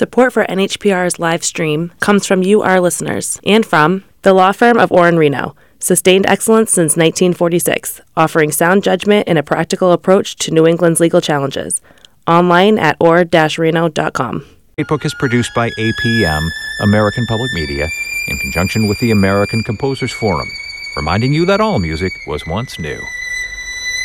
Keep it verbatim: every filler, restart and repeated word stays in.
Support for N H P R's live stream comes from you, our listeners, and from the law firm of Orr and Reno, sustained excellence since nineteen forty-six, offering sound judgment and a practical approach to New England's legal challenges. Online at orr dash reno dot com. Book is produced by A P M, American Public Media, in conjunction with the American Composers Forum, reminding you that all music was once new.